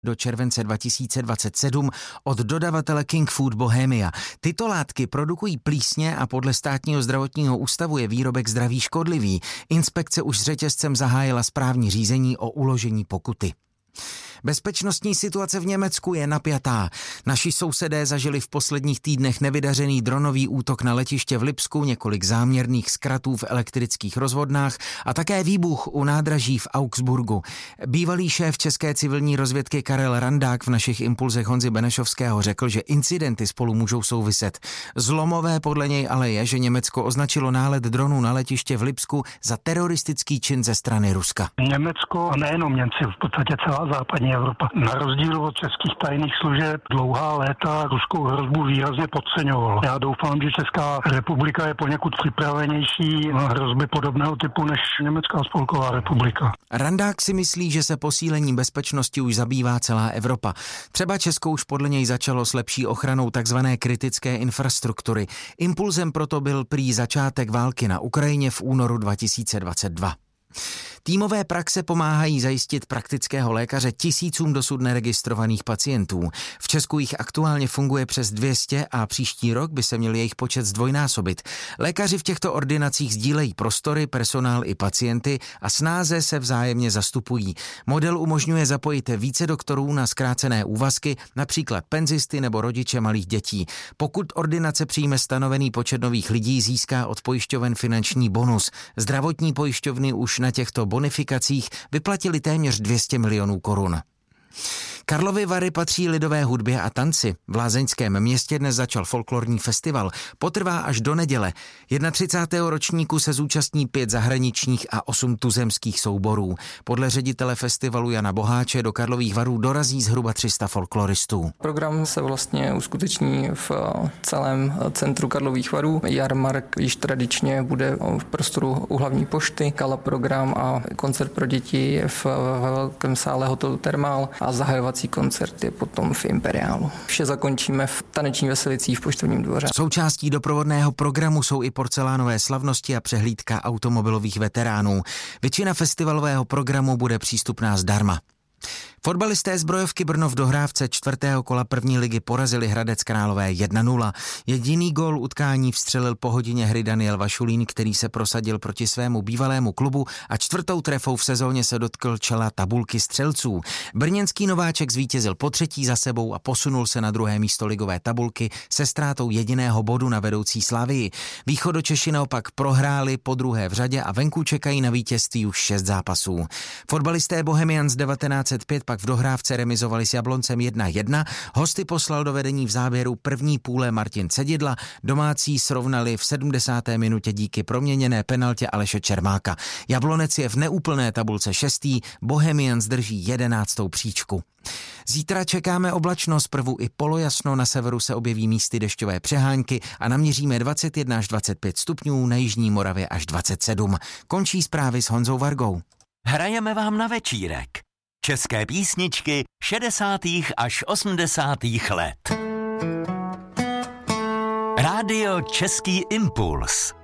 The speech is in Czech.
do července 2027 od dodavatele King Food Bohemia. Tyto látky produkují plísně a podle státního zdravotního ústavu je výrobek zdraví škodlivý. Inspekce už s řetězcem zahájila správní řízení o uložení pokuty. Bezpečnostní situace v Německu je napjatá. Naši sousedé zažili v posledních týdnech nevydařený dronový útok na letiště v Lipsku, několik záměrných zkratů v elektrických rozvodnách a také výbuch u nádraží v Augsburgu. Bývalý šéf české civilní rozvědky Karel Randák v našich impulzech Honzy Benešovského řekl, že incidenty spolu můžou souviset. Zlomové podle něj ale je, že Německo označilo nálet dronů na letiště v Lipsku za teroristický čin ze strany Ruska. Německo, a nejenom Němci, v podstatě celá západní Evropa, na rozdíl od českých tajných služeb dlouhá léta ruskou hrozbu výrazně podceňovala. Já doufám, že Česká republika je poněkud připravenější na hrozby podobného typu než Německá spolková republika. Randák si myslí, že se posílením bezpečnosti už zabývá celá Evropa. Třeba Česko už podle něj začalo s lepší ochranou takzvané kritické infrastruktury. Impulzem proto byl prý začátek války na Ukrajině v únoru 2022. Týmové praxe pomáhají zajistit praktického lékaře tisícům dosud neregistrovaných pacientů. V Česku jich aktuálně funguje přes 200 a příští rok by se měl jejich počet zdvojnásobit. Lékaři v těchto ordinacích sdílejí prostory, personál i pacienty a snáze se vzájemně zastupují. Model umožňuje zapojit více doktorů na zkrácené úvazky, například penzisty nebo rodiče malých dětí. Pokud ordinace přijme stanovený počet nových lidí, získá od pojišťoven finanční bonus. Zdravotní pojišťovny už na těchto bonifikacích vyplatili téměř 200 milionů korun. Karlovy Vary patří lidové hudbě a tanci. V lázeňském městě dnes začal folklorní festival. Potrvá až do neděle. 31. ročníku se zúčastní 5 zahraničních a 8 tuzemských souborů. Podle ředitele festivalu Jana Boháče do Karlových Varů dorazí zhruba 300 folkloristů. Program se vlastně uskuteční v celém centru Karlových Varů. Jarmark již tradičně bude v prostoru u hlavní pošty, gala program a koncert pro děti ve velkém sále hotelu Thermal a zahajovací koncert je potom v Imperiálu. Vše zakončíme v taneční veselicí v Poštovním dvoře. Součástí doprovodného programu jsou i porcelánové slavnosti a přehlídka automobilových veteránů. Většina festivalového programu bude přístupná zdarma. Fotbalisté Zbrojovky Brno v dohrávce 4. kola první ligy porazili Hradec Králové 1-0. Jediný gól utkání vstřelil po hodině hry Daniel Vašulín, který se prosadil proti svému bývalému klubu a 4. trefou v sezóně se dotkl čela tabulky střelců. Brněnský nováček zvítězil po 3. za sebou a posunul se na 2. místo ligové tabulky se ztrátou jediného bodu na vedoucí Slavii. Východočeši naopak prohráli po 2. v řadě a venku čekají na vítězství už 6 zápasů. Fotbalisté Bohemians 1905 pak v dohrávce remizovali s Jabloncem 1-1. Hosty poslal do vedení v závěru první půle Martin Cedidla. Domácí srovnali v 70. minutě díky proměněné penaltě Aleše Čermáka. Jablonec je v neúplné tabulce 6. Bohemians drží 11. příčku. Zítra čekáme oblačnost, zprvu i polojasno, na severu se objeví místy dešťové přehánky a naměříme 21 až 25 stupňů, na jižní Moravě až 27. Končí zprávy s Honzou Vargou. Hrajeme vám na večírek české písničky 60. až 80. let. Rádio Český impuls.